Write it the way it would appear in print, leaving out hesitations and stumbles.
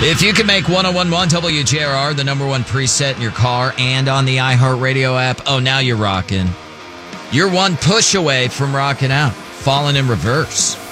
If you can make 101.1 WJRR the number one preset in your car and on the iHeartRadio app, oh, now you're rocking. You're one push away from rocking out. Falling in Reverse.